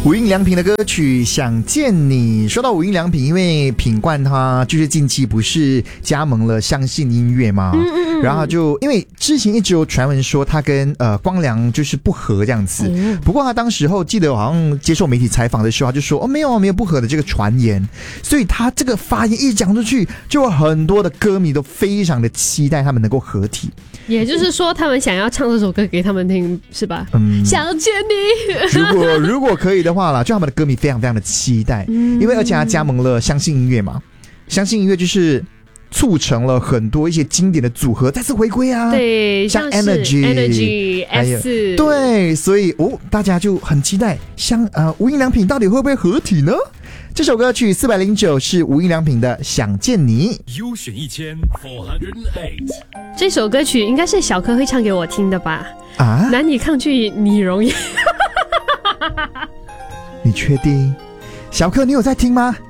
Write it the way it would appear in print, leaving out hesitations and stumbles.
无印良品的歌曲《想见你》。说到无印良品，因为品冠他就是近期不是加盟了相信音乐吗？然后就因为之前一直有传闻说他跟光良就是不合这样子，不过他当时候记得好像接受媒体采访的时候，他就说没有不合的这个传言，所以他这个发言一讲出去，就有很多的歌迷都非常的期待他们能够合体。 也就是说，他们想要唱这首歌给他们听，是吧？想见你。 如果可以的话啦，就他们的歌迷非常非常的期待，因为而且他加盟了相信音乐嘛，相信音乐就是促成了很多一些经典的组合再次回归啊， 对， 像 Energy S， 对，所以大家就很期待，像无印良品到底会不会合体呢？这首歌曲409是无印良品的《想见你》。 优选1408， 这首歌曲应该是小柯会唱给我听的吧？ 啊， 难以抗拒你容颜。 你确定？小柯，你有在听吗？